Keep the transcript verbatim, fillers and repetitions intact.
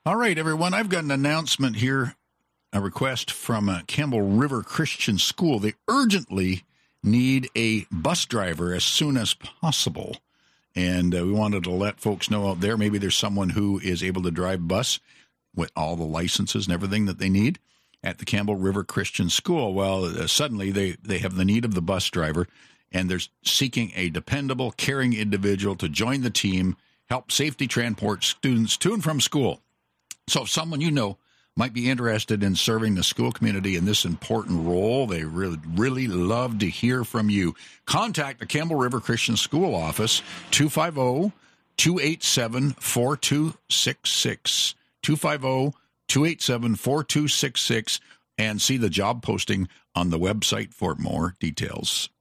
All right, everyone, I've got an announcement here, a request from uh, Campbell River Christian School. They urgently need a bus driver as soon as possible. And uh, we wanted to let folks know out there, maybe there's someone who is able to drive bus with all the licenses and everything that they need at the Campbell River Christian School. Well, uh, suddenly they, they have the need of the bus driver, and they're seeking a dependable, caring individual to join the team, help safely transport students to and from school. So if someone you know might be interested in serving the school community in this important role, they really, really love to hear from you. Contact the Campbell River Christian School office, two five zero, two eight seven, four two six six, two five zero, two eight seven, four two six six, and see the job posting on the website for more details.